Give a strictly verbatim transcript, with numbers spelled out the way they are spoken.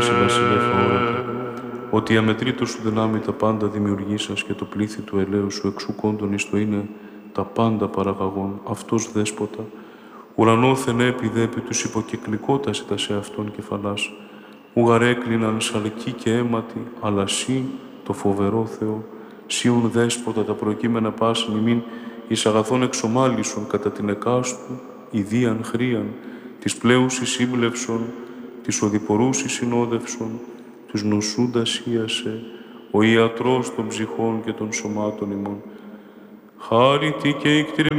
βασιλεύα όρατα, ότι αμετρήτως σου δυνάμει τα πάντα δημιουργήσας και το πλήθη του ελαίου σου εξουκόντων εις το είναι τα πάντα παραγαγών, αυτός δέσποτα, ουρανόθεν έπιδε επί τους υποκυκλικότας τα σε αυτόν κεφαλάς, ουγαρ έκλειναν σαλκή και αίματι, αλλά σύ το φοβερό Θεό, σίουν δέσποτα τα προκείμενα πάσιν ημίν εις αγαθών εξομάλισον κατά την εκάστου, ιδίαν χρίαν, της πλέουσης σύμπλευσον, της οδηπορούσης συνόδευσον, τους νοσούντας ίασε, ο ιατρός των ψυχών και των σωμάτων ημών. Χάρητη και